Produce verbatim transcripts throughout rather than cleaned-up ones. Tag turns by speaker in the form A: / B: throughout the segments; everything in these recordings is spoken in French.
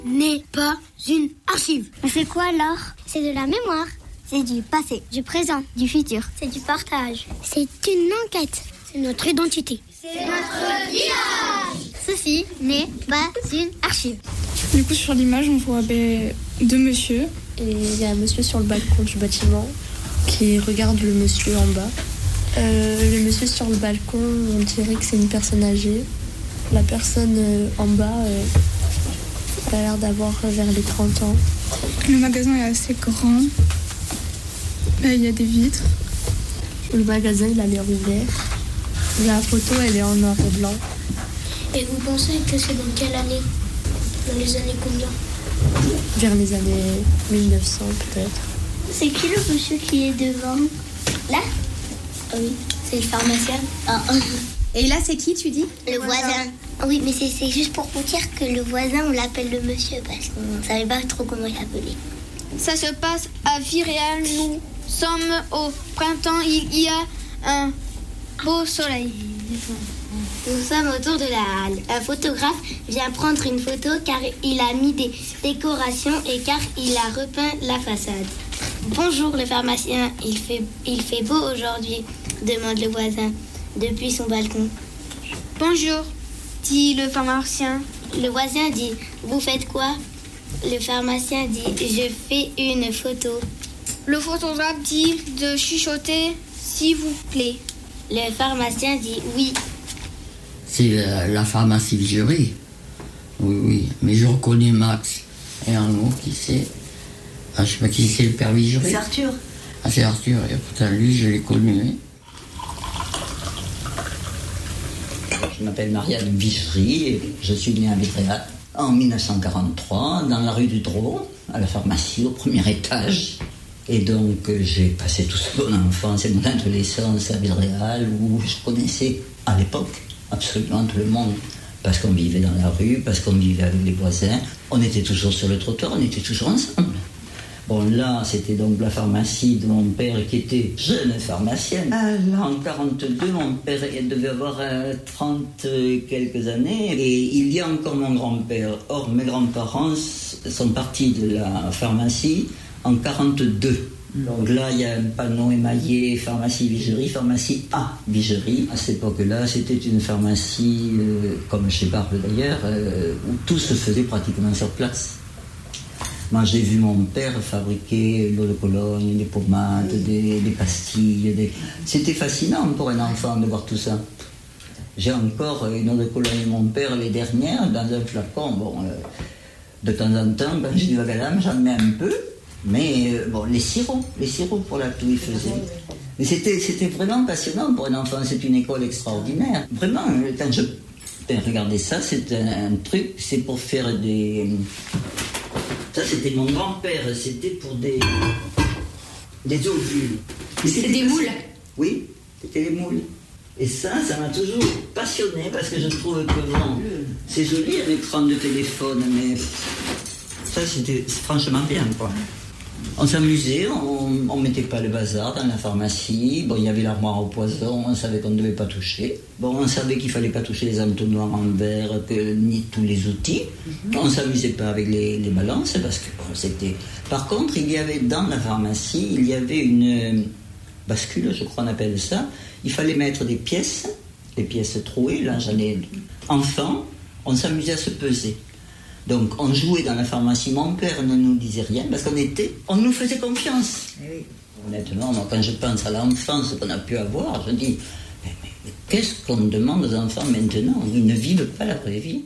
A: n'est pas une archive.
B: Mais c'est quoi alors? C'est de la mémoire. C'est du passé, du présent, du futur. C'est du partage. C'est une enquête.
A: C'est notre identité.
B: C'est notre village. Ceci n'est pas une archive.
C: Du coup, sur l'image, on voit ben, deux monsieur.
D: Et il y a un monsieur sur le balcon du bâtiment qui regarde le monsieur en bas. Euh, le monsieur sur le balcon, on dirait que c'est une personne âgée. La personne euh, en bas euh, a l'air d'avoir vers les trente ans.
C: Le magasin est assez grand. Là, il y a des vitres.
D: Le magasin, il a l'air ouvert. La photo, elle est en noir et blanc.
B: Et vous pensez que c'est dans quelle année? Dans les années combien?
D: Vers les années mille neuf cents peut-être.
B: C'est qui le monsieur qui est devant? Là? Ah oui, c'est le pharmacien. Ah, ah.
E: Et là, c'est qui, tu dis?
B: Le voisin. Oui, mais c'est, c'est juste pour vous dire que le voisin, on l'appelle le monsieur parce qu'on ne savait pas trop comment l'appeler.
F: Ça se passe à Viréal. Nous sommes au printemps. Il y a un beau soleil.
B: Nous sommes autour de la halle. Un photographe vient prendre une photo car il a mis des décorations et car il a repeint la façade. Bonjour le pharmacien, il fait, il fait beau aujourd'hui, demande le voisin depuis son balcon.
F: Bonjour, dit le pharmacien.
B: Le voisin dit, vous faites quoi? Le pharmacien dit, je fais une photo.
F: Le photographe dit de chuchoter, s'il vous plaît.
B: Le pharmacien dit, oui.
G: C'est la, la pharmacie Vigerie. Oui, oui. Mais je reconnais Max. Et un autre, qui c'est? Ah, je sais pas qui c'est, le père Vigerie.
E: C'est Arthur.
G: Ah, c'est Arthur. Et pourtant, lui, je l'ai connu. Hein.
H: Je m'appelle Marianne Vigerie et je suis née à Viréal en mille neuf cent quarante-trois, dans la rue du Dros, à la pharmacie, au premier étage. Et donc, j'ai passé toute mon enfance et mon adolescence à Viréal, où je connaissais, à l'époque, absolument tout le monde. Parce qu'on vivait dans la rue, parce qu'on vivait avec les voisins. On était toujours sur le trottoir, on était toujours ensemble. Bon, là, c'était donc la pharmacie de mon père qui était jeune pharmacienne. Ah, là, en quarante-deux, mon père devait avoir euh, trente quelques années. Et il y a encore mon grand-père. Or, mes grands-parents sont partis de la pharmacie en quarante-deux. Donc là, il y a un panneau émaillé pharmacie Vigerie, pharmacie A Vigerie. À cette époque-là, c'était une pharmacie, euh, comme chez Barbe d'ailleurs, euh, où tout se faisait pratiquement sur place. Moi, j'ai vu mon père fabriquer l'eau de Cologne, des pommades, des, des pastilles. Des... C'était fascinant pour un enfant de voir tout ça. J'ai encore une eau de Cologne de mon père, les dernières, dans un flacon. Bon, euh, de temps en temps, quand j'ai du vague à l'âme, j'en mets un peu. Mais euh, bon, les sirops, les sirops pour la toux, ils faisaient. Mais c'était, c'était vraiment passionnant pour un enfant. C'est une école extraordinaire. Vraiment, quand je regardais ça, c'est un, un truc, c'est pour faire des... Ça, c'était mon grand-père, c'était pour des, des ovules.
E: C'était des moules?
H: Oui, c'était des moules. Et ça, ça m'a toujours passionné parce que je trouve que bon, c'est joli un écran de téléphone, mais ça, c'était franchement bien, quoi. On s'amusait, on ne mettait pas le bazar dans la pharmacie. Bon, il y avait l'armoire au poison, on savait qu'on ne devait pas toucher. Bon, on savait qu'il ne fallait pas toucher les entonnoirs en verre, que, ni tous les outils. Mm-hmm. On ne s'amusait pas avec les, les balances parce que bon, c'était... Par contre, il y avait dans la pharmacie, il y avait une bascule, je crois qu'on appelle ça. Il fallait mettre des pièces, des pièces trouées. Là, j'en ai... Enfant, on s'amusait à se peser. Donc, on jouait dans la pharmacie. Mon père ne nous disait rien parce qu'on était, on nous faisait confiance. Oui. Honnêtement, moi, quand je pense à l'enfance qu'on a pu avoir, je dis, mais, mais, mais qu'est-ce qu'on demande aux enfants maintenant? Ils ne vivent pas la vraie vie.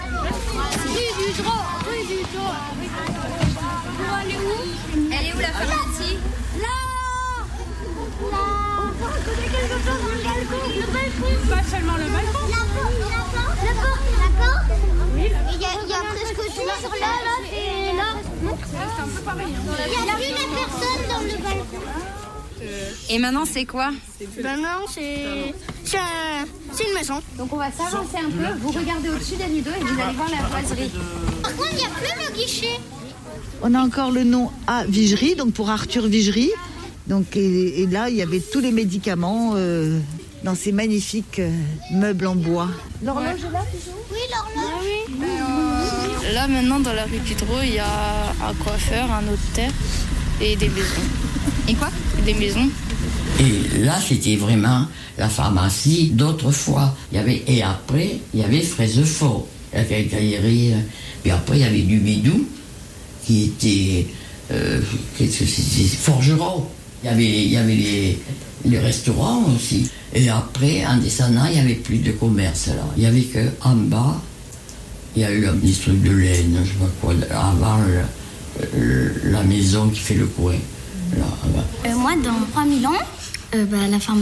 F: Rue du Dros, rue du Dros. Pour aller où?
E: Elle est où la pharmacie?
F: Là! Là! On peut reconnaître quelque chose dans le balcon. Le balcon. Pas seulement le balcon.
B: La porte, la porte, la porte, la porte. Oui, la porte. Il y a, il y a presque tout sur là, là, et là.
F: C'est un peu pareil.
B: Il n'y a plus la personne dans le balcon.
E: Et maintenant, c'est quoi?
A: Maintenant, c'est... C'est, un... c'est une maison.
E: Donc, on va s'avancer un peu. Vous regardez au-dessus des rideaux et vous allez voir la boiserie.
B: Par contre, il n'y a plus le guichet.
I: On a encore le nom A Vigerie, donc pour Arthur Vigerie. Donc, et, et là, il y avait tous les médicaments euh, dans ces magnifiques euh, meubles en bois.
B: L'horloge est là, toujours? Oui, l'horloge. Ah, oui.
J: Là, maintenant, dans la rue Diderot, il y a un coiffeur, un notaire et des maisons.
E: Et quoi?
J: Des maisons.
G: Et là, c'était vraiment la pharmacie d'autrefois. Il y avait, et après, il y avait Fraisefort, la quincaillerie. Puis après, il y avait du Bidou, qui était, euh, qu'est-ce que c'était, forgeron. Il y avait, il y avait les, les restaurants aussi. Et après, en descendant, il n'y avait plus de commerce là. Il n'y avait qu'en bas, il y a eu un petit truc de laine, je sais pas quoi, avant le, le, la maison qui fait le coin. Là,
B: euh, moi, dans trois mille ans, euh, bah, la pharmacie.